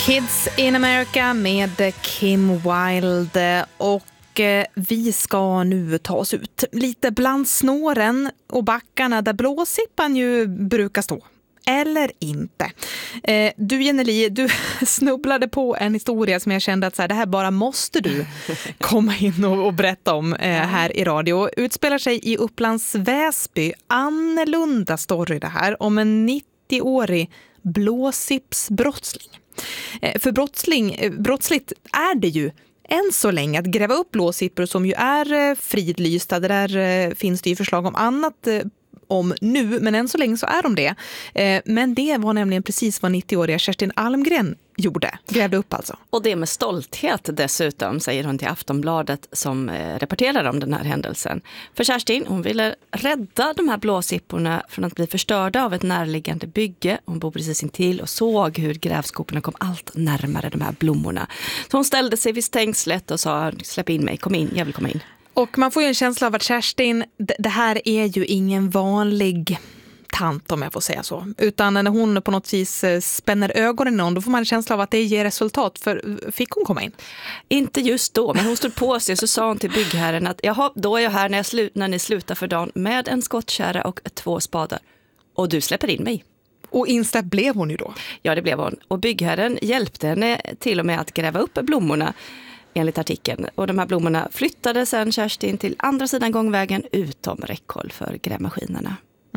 Kids in America med Kim Wilde, och vi ska nu ta oss ut lite bland snåren och backarna där blåsippan ju brukar stå. Eller inte. Du, Jenny, du snubblade på en historia som jag kände att så här, det här bara måste du komma in och berätta om här i radio. Utspelar sig i Upplands Väsby. Annorlunda story det här om en 90-årig blåsipsbrottsling. För brottsligt är det ju än så länge att gräva upp blåsippor som ju är fridlysta. Det där finns det ju förslag om annat om nu, men än så länge så är de det. Men det var nämligen precis vad 90-åriga Kerstin Almgren grävde upp alltså. Och det med stolthet dessutom, säger hon till Aftonbladet som rapporterar om den här händelsen. För Kerstin, hon ville rädda de här blåsipporna från att bli förstörda av ett närliggande bygge. Hon bor precis intill och såg hur grävskoporna kom allt närmare de här blommorna. Så hon ställde sig vid stängslet och sa, släpp in mig, kom in, jag vill komma in. Och man får ju en känsla av att Kerstin, det här är ju ingen vanlig tant, om jag får säga så. Utan när hon på något vis spänner ögonen i någon, då får man en känsla av att det ger resultat. För fick hon komma in? Inte just då, men hon stod på sig, så sa hon till byggherren att jaha, då är jag här när ni slutar för dagen med en skottkärra och 2 spadar. Och du släpper in mig. Och insläpp blev hon ju då? Ja, det blev hon. Och byggherren hjälpte henne till och med att gräva upp blommorna, enligt artikeln. Och de här blommorna flyttade sedan Kerstin till andra sidan gångvägen utom räckhåll för grävmaskinerna.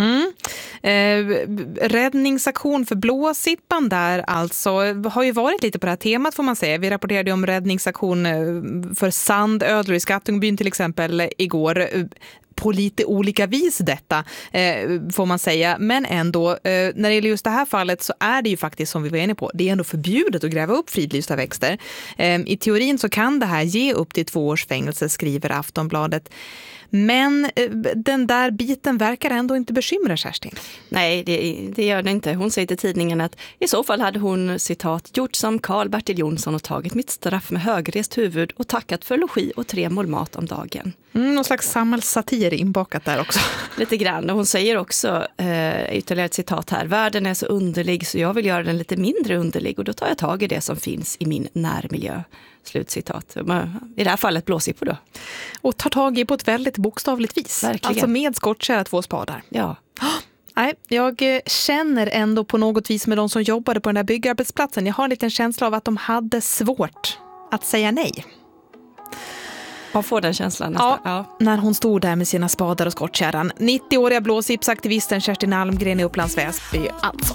Räddningsaktion för blåsippan där alltså har ju varit lite på det här temat, får man säga. Vi rapporterade om räddningsaktion för sandödlor i Skattungbyn till exempel igår. På lite olika vis detta, får man säga. Men ändå, när det gäller just det här fallet så är det ju faktiskt, som vi var inne på, det är ändå förbjudet att gräva upp fridlysta växter. I teorin så kan det här ge upp till 2 års fängelse, skriver Aftonbladet. Men den där biten verkar ändå inte bekymra Kerstin. Nej, det gör det inte. Hon säger till tidningen att i så fall hade hon, citat, gjort som Karl-Bertil Jonsson och tagit mitt straff med högrest huvud och tackat för logi och 3 mål mat om dagen. Någon slags samhällssatir inbakat där också. Lite grann. Och hon säger också, ytterligare ett citat här, världen är så underlig så jag vill göra den lite mindre underlig och då tar jag tag i det som finns i min närmiljö. Slutcitat. I det här fallet blåsippor då. Och tar tag i på ett väldigt bokstavligt vis. Verkligen. Alltså med skottkärra 2 spadar. Ja. Nej, jag känner ändå på något vis med de som jobbade på den där byggarbetsplatsen. Jag har en liten känsla av att de hade svårt att säga nej. Man får den känslan nästan. Ja, när hon stod där med sina spadar och skottkärran. 90-åriga blåsipsaktivisten Kerstin Almgren i Upplands Väsby alltså.